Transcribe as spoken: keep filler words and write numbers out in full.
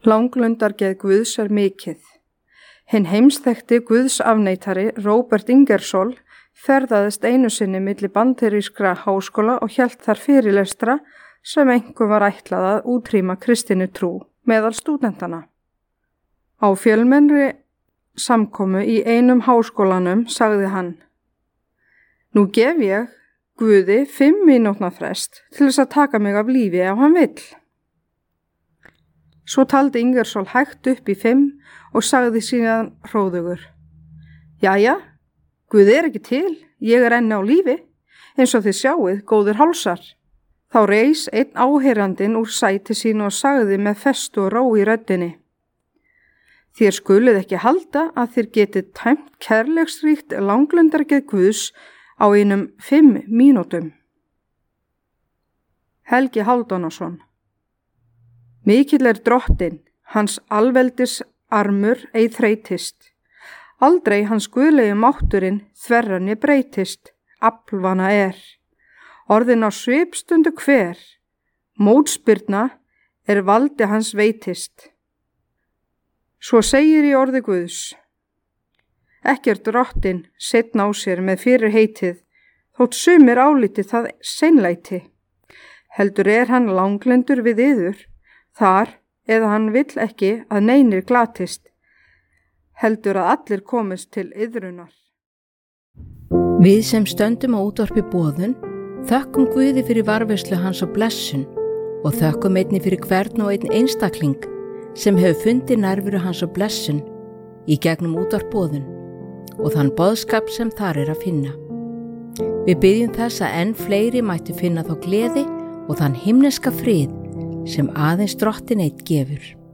Langlundargeð Guðs er mikið. Hinn heimsþekkti Guðsafneitari Róbert Ingersoll ferðaðist einu sinni milli bandarískra háskóla og hélt þar fyrirlestra sem einhver var ætlað að útrýma kristinni trú meðal stúdentana. Á fjölmennri samkomu í einum háskólanum sagði hann: Nú gef ég Guði fimm mínútna frest til þess að taka mig af lífi ef hann vill. Svo taldi Ingersoll hægt upp í fimm og sagði síðan hróðugur: Jæja, Guð er ekki til, ég er enn á lífi, eins og þið sjáið, góðir hálsar. Þá reis einn áheyrandinn úr sæti sínu og sagði með festu og ró í röddinni: Þér skuluð ekki halda að þér getið tæmt kærleiksríkt langlundargeð Guðs á einum fimm mínútum. Helgi Hálfdanarson. Mikill er drottinn, hans alveldis armur ei þreytist. Aldrei hans guðlegi mátturinn þverranni breytist, aflvana er. Orðin á svipstundu hver, mótspyrna er valdi hans veitist. Svo segir í orði Guðs: Ekki er drottinn setn á sér með fyrir heitið, þótt sumir áliti það seinlæti. Heldur er hann langlendur við yður, þar eða hann vill ekki að neinir glatist, heldur að allir komist til iðrunar. Við sem stöndum á útvarpi boðun, þökkum Guði fyrir varðveislu hans og blessun og þökkum einni fyrir hvern og einn einstakling sem hefur fundið nærveru hans og blessun í gegnum útvarp boðun og þann boðskap sem þar er að finna. Við byggjum þess að enn fleiri mættu finna þá gleði og þann himneska frið sem aðeins drottinn einn gefur.